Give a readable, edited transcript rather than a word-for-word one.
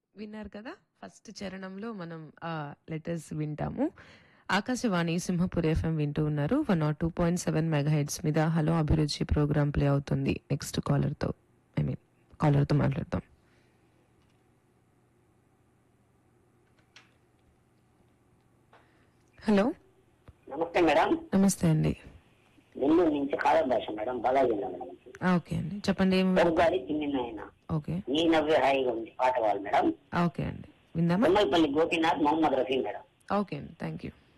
విన్నారు కదా, ఫస్ట్ చరణంలో మనం ఆ లెటర్స్ వింటాము. ఆకాశవాణి సింహపూర్ ఎఫ్ఎం వింటూ ఉన్నారు. 102.7 మెగాహెడ్స్ మీద హలో అభిరుచి ప్రోగ్రామ్ ప్లే అవుతుంది. నెక్స్ట్ కాలర్తో మాట్లాడతాం. హలో, నమస్తే మేడం. నమస్తే అండి. నెల్లూరు నుంచి కాళ భాష మేడం, బాలాజీ మేడం. ఓకే అండి, చెప్పండి. గారి తిమ్మినాయన ఓకే, నీ నవ్వే హాయిగా ఉంది పాట వాళ్ళు మేడం. ఓకే అండి, విందామా? బొమ్మలపల్లి గోపీనాథ్, మొహమ్మద్ రఫీ మేడం. ఓకే అండి, థ్యాంక్ యూ.